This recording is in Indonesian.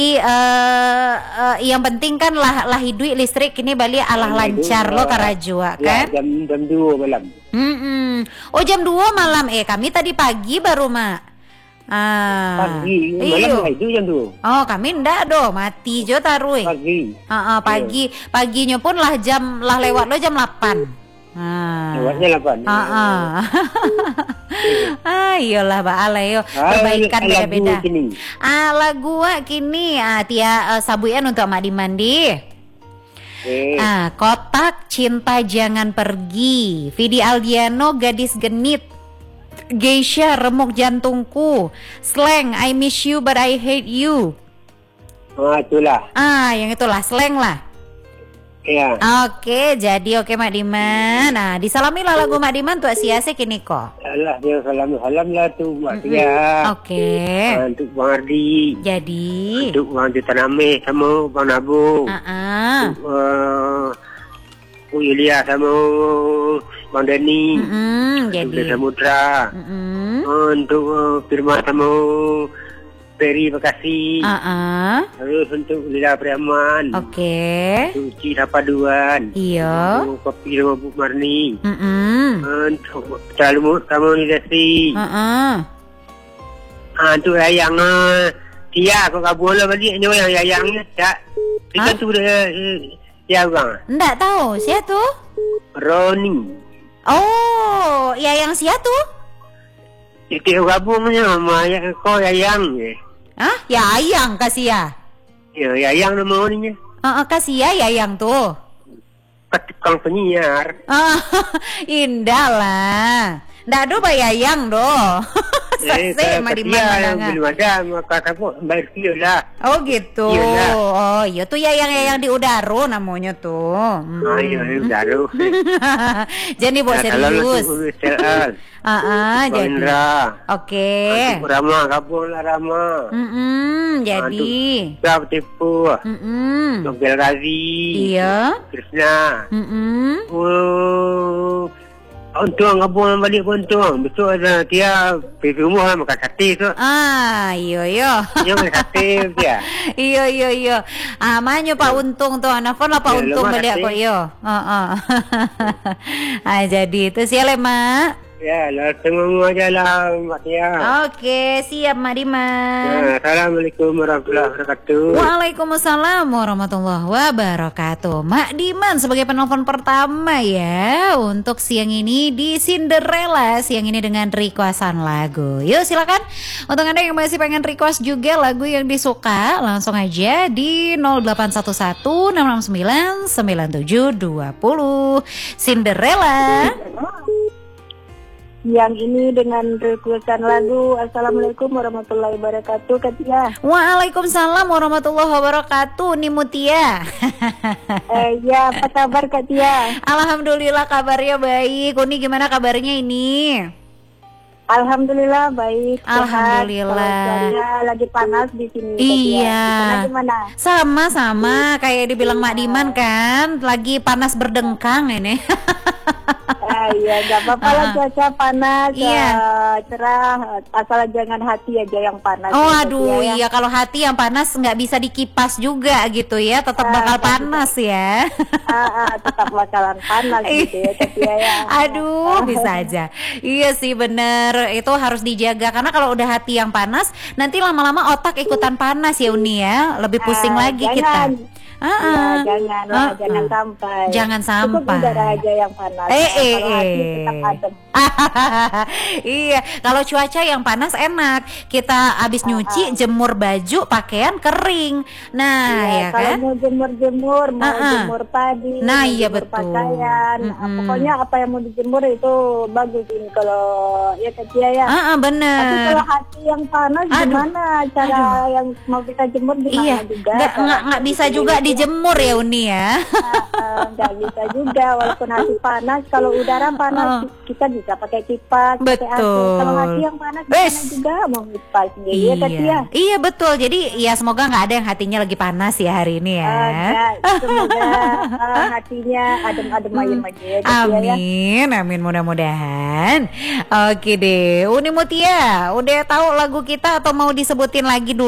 Yang penting kan lah hidup listrik ini balik alah lancar lo karajua kan? Ya, jam 2 malam. Oh jam 2 malam kami tadi pagi baru mak. Pagi, malam itu jam 2. Oh kami ndak do mati jo taruh. Pagi. Paginya pun lah lewat lo jam 8. Lewatnya 8. Iyalah Ba yo perbaikan beda-beda. Lagu kini tia sabuyan untuk Mak Dimandi. Kotak Cinta Jangan Pergi, Vidi Aldiano Gadis Genit, Geisha Remuk Jantungku, Slang I Miss You But I Hate You. Itulah. Yang itulah Slang lah. Ya. Oke, jadi Mak Diman. Nah, disalamilah lagu Mak Diman tuh siasik ini kok. Allah dia salam lah tuh Mak dia. Oke. Untuk Bang Ardi. Jadi. Untuk Bang Jutaname sama Bang Nabu. Bu Yulia sama Bang Dani. Jadi. Untuk Samudra. Untuk Firman sama Peri Bekasi. Terus untuk Lila Priaman. Oke. Untuk Uci Rapaduan. Iya. Untuk Kopi sama Bu Marni. Untuk Tamu Nidasi. Untuk Yayang Tia kau kabur lah balik ni yang Yayangnya tak. Kita tu dia bang. Enggak tahu siapa tu? Roni. Oh, Yayang siapa tu? Kita gabungnya sama kau Yayang je. Yayang kasih ya? Ya, Yayang nama orangnya. Kasih ya Yayang tuh. Tukang penyiar. Indah lah. Nggak ada Pak Yayang doh. Saya mah di mana belum ada maka kamu bayar kilo lah. Oh gitu. Oh iya tuh Yayang di Udaro namanya tuh. Iya Udaro. Jadi buat serius. Jadi. Oke. Rama kabur lah Rama. Jadi. Siapa tipu? Nobel Razi. Iya. Krishna. Untung abang balik untung. Besok ada dia pergi rumah makan sate tu. Iya. Dia makan sate dia. Iya. Manyo Pak Untung tu. Nelfon lah Pak Untung balik aku yo. Jadi itu siapa Mak? Ya, lah tengok aja lah Mak Tia. Oke, siap Mak Diman. Assalamualaikum warahmatullahi wabarakatuh. Waalaikumsalam warahmatullahi wabarakatuh. Mak Diman sebagai penelpon pertama ya untuk siang ini di Cinderella. Siang ini dengan requestan lagu. Yuk silakan untuk Anda yang masih pengen request juga lagu yang disuka, langsung aja di 0811 669 9720. Cinderella. Yang ini dengan requestan lagu. Assalamualaikum warahmatullahi wabarakatuh Katia. Waalaikumsalam warahmatullahi wabarakatuh Nih Mutia. Ya apa kabar Katia? Alhamdulillah kabarnya baik. Uni gimana kabarnya ini? Alhamdulillah baik. Alhamdulillah. Sehat. Lagi panas di sini. Iya. Gimana? Sama kayak dibilang Mak Diman kan, lagi panas berdengkang ini. Iya, nggak apa-apa lah cuaca panas, cerah, asal jangan hati aja yang panas. Oh aduh, iya kalau hati yang panas nggak bisa dikipas juga gitu ya, tetap bakal panas ya. Tetap bakalan panas gitu ya, ya. Aduh, bisa aja. Iya sih bener, itu harus dijaga karena kalau udah hati yang panas, nanti lama-lama otak ikutan panas ya Uni ya, lebih pusing lagi kita. Ya, jangan sampai. Jangan sampai. Cukup udara aja yang panas. Kalau hati tetap adem. Iya, kalau cuaca yang panas enak. Kita habis nyuci, jemur baju, pakaian kering. Nah, ya kan? Kalau mau jemur-jemur, mau jemur padi, nah, iya jemur betul. Pakaian, pokoknya apa yang mau dijemur itu bagus ini kalau ya Katia ya. Bener. Tapi kalau hati yang panas gimana cara yang mau kita jemur gimana juga? Nggak bisa juga dijemur ya Uni ya. Nggak bisa juga walaupun hati panas. Kalau udara panas kita bisa pakai kipas, pakai AC. Kalau hati yang panas gimana juga mau kipas. Iya Katia. Iya betul. Jadi ya semoga nggak ada yang hatinya lagi panas ya hari ini ya. Semoga hatinya adem-adem ayem aja ya. Amin mudah-mudahan. Oke deh, Uni Mutia, udah tahu lagu kita atau mau disebutin lagi dulu?